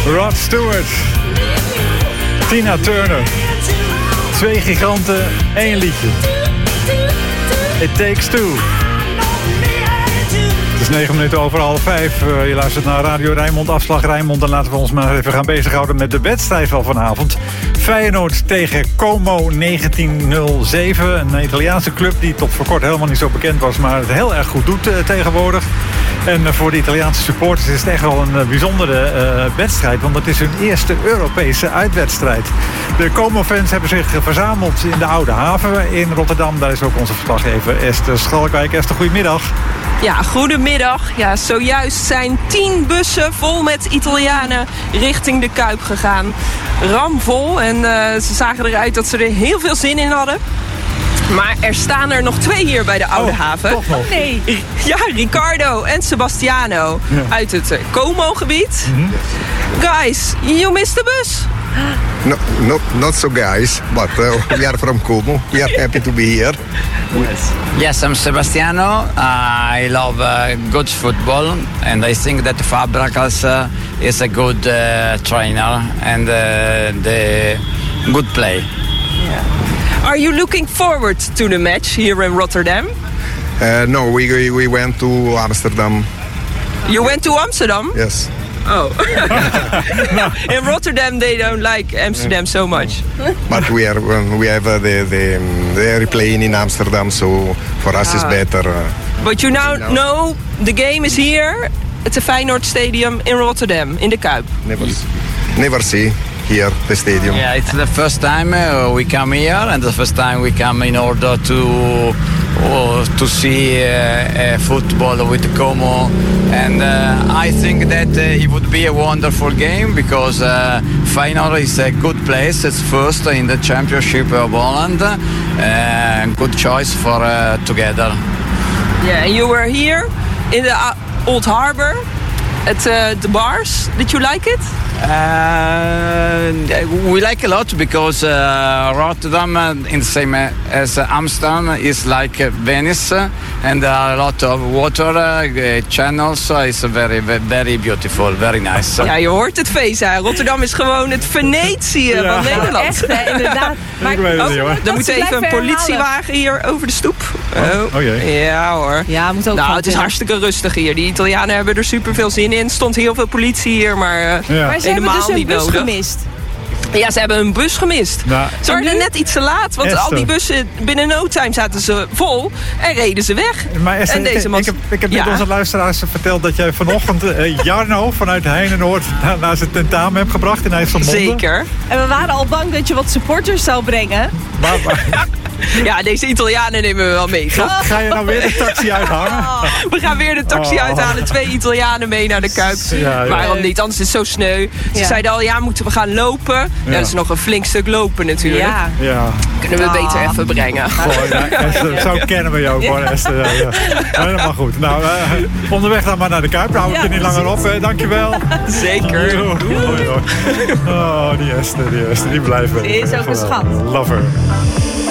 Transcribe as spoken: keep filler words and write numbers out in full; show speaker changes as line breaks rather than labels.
Rod Stewart. Tina Turner. Twee giganten, één liedje. It Takes Two. Het is negen minuten over half vijf. Uh, je luistert naar Radio Rijnmond, afslag Rijnmond. En laten we ons maar even gaan bezighouden met de wedstrijd van vanavond. Feyenoord tegen Como negentien nul zeven. Een Italiaanse club die tot voor kort helemaal niet zo bekend was, maar het heel erg goed doet uh, tegenwoordig. En uh, voor de Italiaanse supporters is het echt wel een uh, bijzondere uh, wedstrijd. Want het is hun eerste Europese uitwedstrijd. De Como-fans hebben zich verzameld in de Oude Haven in Rotterdam. Daar is ook onze verslaggever Esther Schalkwijk. Esther, goedemiddag.
Ja, goedemiddag. Ja, zojuist zijn tien bussen vol met Italianen richting de Kuip gegaan. Ramvol. En uh, ze zagen eruit dat ze er heel veel zin in hadden. Maar er staan er nog twee hier bij de Oude
oh,
Haven.
Toch nog.
Nee. Ja, Riccardo en Sebastiano ja. uit het uh, Como-gebied. Mm-hmm. Guys, you missed the bus.
No, no, not so guys, but uh, we are from Como. We are happy to be here.
Yes, yes I'm Sebastiano. Uh, I love uh, good football, and I think that Fabregas uh, is a good uh, trainer and uh, the good play.
Yeah. Are you looking forward to the match here in Rotterdam?
Uh, no, we, we we went to Amsterdam.
You went to Amsterdam?
Yes.
Oh. In Rotterdam they don't like Amsterdam so much.
But we are um, we have uh, the the the airplane in Amsterdam, so for us ah. it's better. Uh,
But you now know the game is here at the Feyenoord Stadium in Rotterdam in the Kuip.
Never, never see here the stadium.
Yeah, it's the first time uh, we come here, and the first time we come in order to uh, to see uh, uh, football with Como, and uh, I think that uh, it would be a wonderful game because uh, Feyenoord is a good place. It's first in the Championship of Holland, uh, good choice for uh, together.
Yeah, and you were here in the uh, Old Harbour at uh, the bars. Did you like it?
Uh, we like a lot because uh, Rotterdam, uh, in the same as Amsterdam, is like uh, Venice, uh, and there are a lot of water uh, channels. Uh, it's very, very beautiful, very nice.
Ja, je hoort het feest. Hè. Rotterdam is gewoon het Venetië ja. van Nederland.
Echt, hè, inderdaad. Maar
ik weet het niet, hoor.
Er moet even een politiewagen hier over de stoep.
Oh, oh jee.
Ja hoor.
Ja, moet ook
nou, het is
in.
hartstikke rustig hier. Die Italianen hebben er super veel zin in. Er stond heel veel politie hier, maar, uh,
ja.
maar ze hebben dus een bus
nodig.
gemist.
Ja, ze hebben een bus gemist.
Nou,
ze waren er net iets te laat, want
Esther.
al die bussen binnen no time zaten ze vol en reden ze weg.
Maar Esther,
en deze
ik,
man...
ik heb, ik heb net
ja.
onze luisteraars verteld dat jij vanochtend uh, Jarno vanuit Heinenoord naar, naar zijn tentamen hebt gebracht in IJsselmonde.
Zeker.
En we waren al bang dat je wat supporters zou brengen.
Maar, maar,
ja, deze Italianen nemen we wel mee.
Ga, ga je nou weer de taxi uithangen?
We gaan weer de taxi
oh.
uithalen. Twee Italianen mee naar de Kuip.
Ja, ja.
Waarom niet? Anders is het zo sneu. Ze
Ja.
zeiden al, ja, moeten we gaan lopen? Ja,
Ja.
dat is nog een flink stuk lopen natuurlijk.
Ja.
Ja.
Kunnen we
Ja.
beter even brengen.
Goh, ja, Esther, zo kennen we je ook hoor, Esther. Ja, ja. Helemaal goed. Nou, uh, onderweg dan maar naar de Kuip. Nou, hou ik je
Ja,
niet langer op. Hè. Dankjewel.
Zeker.
Doei, doei, doei. Oh, die Esther, die Esther, die blijven.
Ze is ook een schat.
Love her.